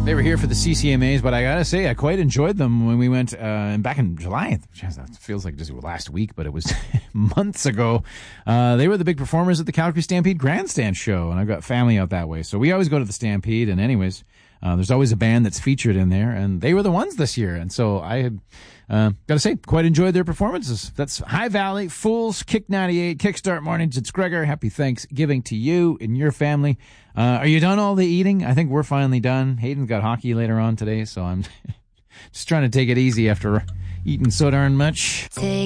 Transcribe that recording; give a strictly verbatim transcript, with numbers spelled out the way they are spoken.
They were here for the C C M As, but I gotta say, I quite enjoyed them when we went uh, back in July. It feels like just last week, but it was months ago. Uh, they were the big performers at the Calgary Stampede Grandstand show, and I've got family out that way. So we always go to the Stampede, and anyways, uh, there's always a band that's featured in there, and they were the ones this year. And so I had, uh, gotta say, quite enjoyed their performances. That's High Valley, Fools, Kick ninety-eight, Kickstart Mornings. It's Gregor. Happy Thanksgiving to you and your family. Uh, are you done all the eating? I think we're finally done. Hayden's got hockey later on today, so I'm just trying to take it easy after eating so darn much. Take